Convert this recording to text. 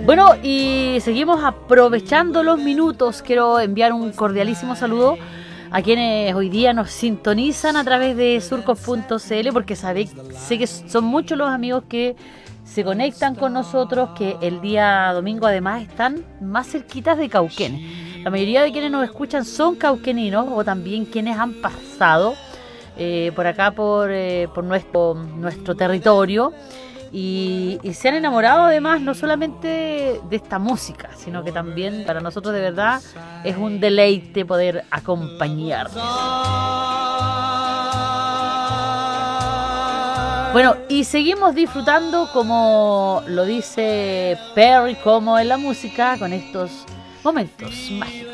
Bueno, y seguimos aprovechando los minutos. Quiero enviar un cordialísimo saludo a quienes hoy día nos sintonizan a través de surcos.cl, porque sé que son muchos los amigos que se conectan con nosotros, que el día domingo además están más cerquitas de Cauquenes. La mayoría de quienes nos escuchan son cauqueninos o también quienes han pasado por acá, por nuestro territorio. Y se han enamorado además no solamente de esta música, sino que también para nosotros de verdad es un deleite poder acompañarnos. Bueno, y seguimos disfrutando, como lo dice Perry, como en la música, con estos momentos mágicos.